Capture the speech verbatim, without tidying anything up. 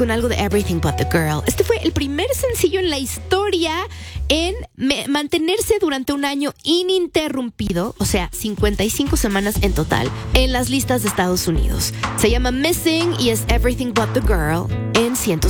con algo de Everything But The Girl. Este fue el primer sencillo en la historia en me- mantenerse durante un año ininterrumpido, o sea, cincuenta y cinco semanas en total, en las listas de Estados Unidos. Se llama Missing y es Everything But The Girl en ciento